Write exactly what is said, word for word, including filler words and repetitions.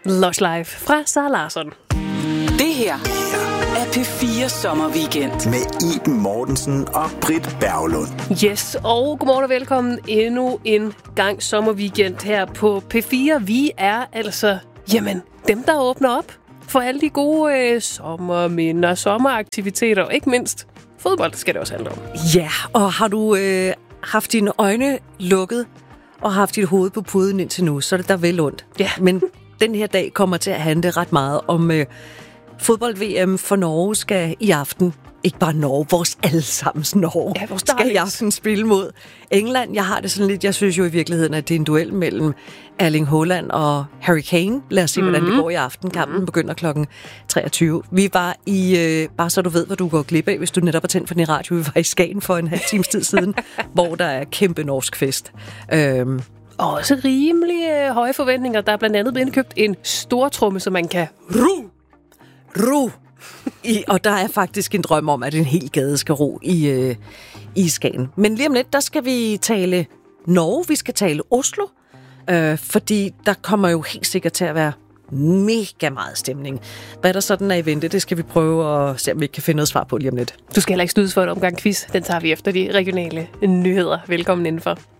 Lush Live fra Sara Larsson. Det her er P fire Sommerweekend. Med Iben Mortensen og Britt Berglund. Yes, og godmorgen og velkommen endnu en gang sommerweekend her på P fire. Vi er altså, jamen, dem der åbner op for alle de gode øh, sommerminder, sommeraktiviteter, og ikke mindst fodbold, skal det også handle om. Ja, og har du øh, haft dine øjne lukket og haft dit hoved på puden indtil nu, så er det der vel ondt. Ja. Men den her dag kommer til at handle ret meget om øh, fodbold-V M for Norge skal i aften. Ikke bare Norge, vores allesammens Norge. Ja, vores skal i aften spille mod England. Jeg har det sådan lidt, jeg synes jo i virkeligheden, at det er en duel mellem Erling Haaland og Harry Kane. Lad os se, mm-hmm. hvordan det går i aften. Kampen mm-hmm. begynder klokken treogtyve. Vi var i, øh, bare så du ved, hvad du går glip af, hvis du netop har tændt for din radio. Vi var i Skagen for en halv times tid siden, hvor der er kæmpe norsk fest. Øhm, Og også rimelig øh, høje forventninger. Der er blandt andet blevet indkøbt en stortromme, så man kan ru. Ro. I, og der er faktisk en drøm om, at en hel gade skal ro i, øh, i Skagen. Men lige om lidt, der skal vi tale Norge, vi skal tale Oslo, øh, fordi der kommer jo helt sikkert til at være mega meget stemning. Hvad der sådan er i vente, det skal vi prøve at se, om vi kan finde noget svar på lige om lidt. Du skal heller ikke snydes for en omgang quiz. Den tager vi efter de regionale nyheder. Velkommen indenfor.